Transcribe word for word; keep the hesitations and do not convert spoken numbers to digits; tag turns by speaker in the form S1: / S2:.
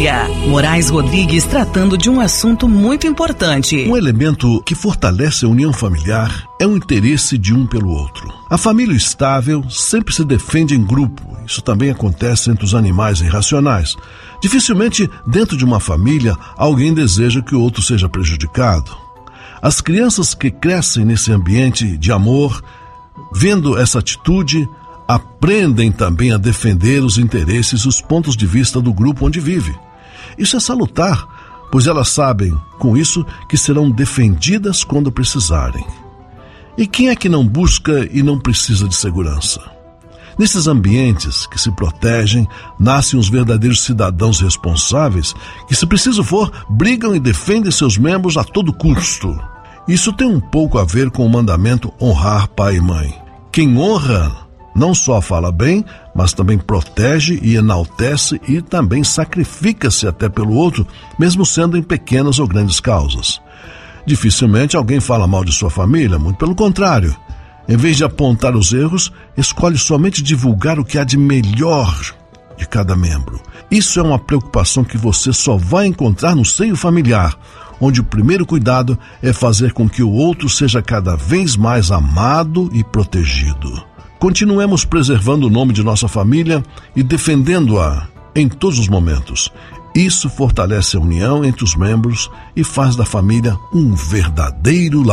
S1: Família. Moraes Rodrigues tratando de um assunto muito importante.
S2: Um elemento que fortalece a união familiar é o interesse de um pelo outro. A família estável sempre se defende em grupo. Isso também acontece entre os animais irracionais. Dificilmente, dentro de uma família, alguém deseja que o outro seja prejudicado. As crianças que crescem nesse ambiente de amor, vendo essa atitude, aprendem também a defender os interesses e os pontos de vista do grupo onde vive. Isso é salutar, pois elas sabem, com isso, que serão defendidas quando precisarem. E quem é que não busca e não precisa de segurança? Nesses ambientes que se protegem, nascem os verdadeiros cidadãos responsáveis que, se preciso for, brigam e defendem seus membros a todo custo. Isso tem um pouco a ver com o mandamento honrar pai e mãe. Quem honra não só fala bem, mas também protege e enaltece e também sacrifica-se até pelo outro, mesmo sendo em pequenas ou grandes causas. Dificilmente alguém fala mal de sua família, muito pelo contrário. Em vez de apontar os erros, escolhe somente divulgar o que há de melhor de cada membro. Isso é uma preocupação que você só vai encontrar no seio familiar, onde o primeiro cuidado é fazer com que o outro seja cada vez mais amado e protegido. Continuemos preservando o nome de nossa família e defendendo-a em todos os momentos. Isso fortalece a união entre os membros e faz da família um verdadeiro lar.